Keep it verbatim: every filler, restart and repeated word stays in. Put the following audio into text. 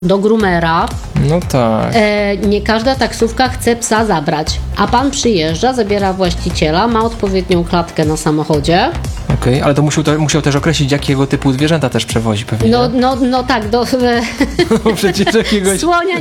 do groomera. No tak. E, nie każda taksówka chce psa zabrać, a pan przyjeżdża, zabiera właściciela, ma odpowiednią klatkę na samochodzie. Okej, okay, ale to musiał, to musiał też określić, jakiego typu zwierzęta też przewozi pewnie. No, no, no tak, do... Przecież jakiegoś... Słonia